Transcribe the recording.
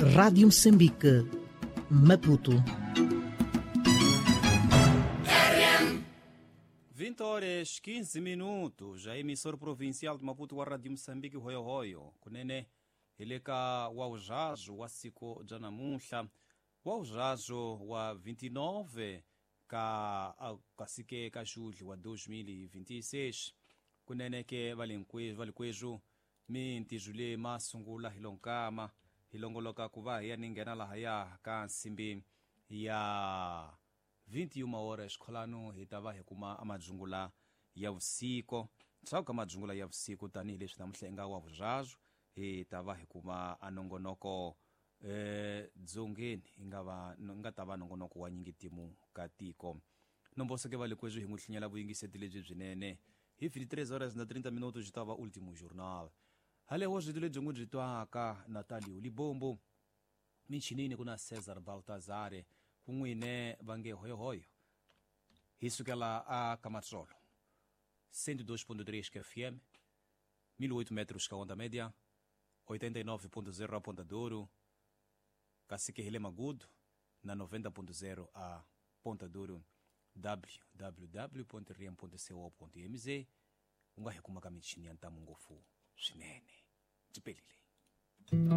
Rádio Moçambique, Maputo. 20h15, a emissora provincial de Maputo wa Rádio Moçambique hoyo kunene ileka wa ujazo wa siku jana muhla wa ujazo wa 29 kasike kashudli wa 2026 kunene ke valikweju minti jule masungula hilonkama hilongoloka kuva ya ningena la haya kansimbi ya 21 horas kholano hitava hekuma amajungula ya usiku tsauka amajungula ya usiku tani leswi namuhlenga wa vujazo hitava hekuma anongonoko dzongeni ingatava nongonoko wa nyingitimu katiko nomboseke valikweju hinguhlinyela vuyingiseti lebyi byinene hi 23 horas na 30 minutos hitava último jornal haleho zwitu lebyi ngu byi twaka Natalio Libombo michinini kuna Cesar Baltazare kun'wine vange hoyohoyo hi sukela a Kamatsolo 102.3 FM 1008 metros ka onda média 89.0 a Ponta Douro kasike hile Magudo na 90.0 a Ponta Douro www.riem.co.mz unga hekuma ka michini ya ntamu ngofu swinene tipelile